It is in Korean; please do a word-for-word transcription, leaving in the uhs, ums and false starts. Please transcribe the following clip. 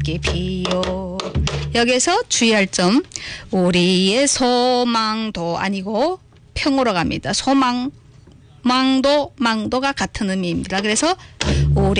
붉게 피어. 여기서 주의할 점, 우리의 소망도 아니고 평으로 갑니다. 소망, 망도, 망도가 같은 의미입니다. 그래서 우리